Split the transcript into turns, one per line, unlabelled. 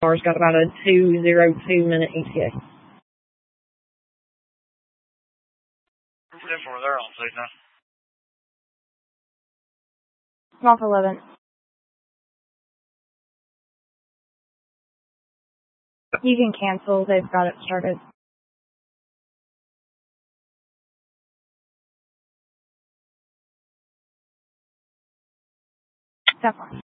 Car's got about a 2:02 ETA.
10-4, they're on stage now.
Small for 11. You can cancel. They've got it started. Definitely.